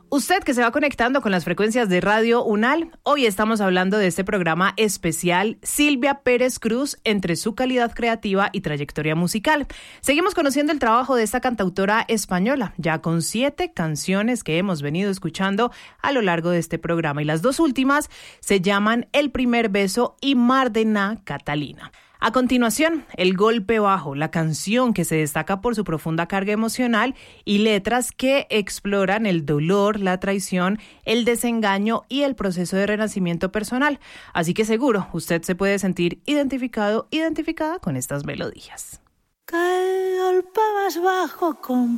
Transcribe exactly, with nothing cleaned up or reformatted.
Usted que se va conectando con las frecuencias de Radio UNAL, hoy estamos hablando de este programa especial Silvia Pérez Cruz, entre su calidad creativa y trayectoria musical. Seguimos conociendo el trabajo de esta cantautora española, ya con siete canciones que hemos venido escuchando a lo largo de este programa, y las dos últimas se llaman El primer beso y Mar de Na Catalina. A continuación, El golpe bajo, la canción que se destaca por su profunda carga emocional y letras que exploran el dolor, la traición, el desengaño y el proceso de renacimiento personal. Así que seguro usted se puede sentir identificado, identificada con estas melodías. Que el golpe más bajo con